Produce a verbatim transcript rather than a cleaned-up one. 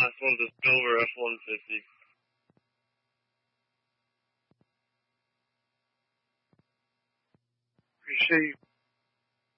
last one's a silver F one fifty. Appreciate you